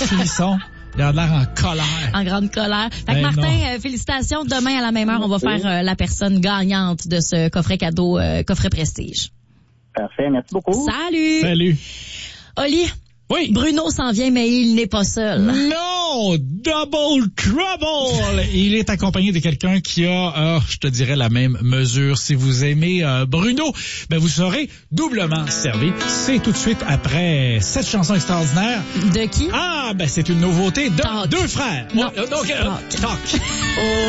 frisson. Il a l'air en colère. En grande colère. Fait que Martin, félicitations. Demain, à la même heure, on va faire la personne gagnante de ce coffret cadeau, coffret prestige. Parfait, merci beaucoup. Salut. Oli. Oui. Bruno s'en vient, mais il n'est pas seul. Non! Double trouble! Il est accompagné de quelqu'un qui a, je te dirais, la même mesure. Si vous aimez Bruno, ben vous serez doublement servi. C'est tout de suite après cette chanson extraordinaire. De qui? Ah, ben c'est une nouveauté de Talk. deux frères. Non. Talk.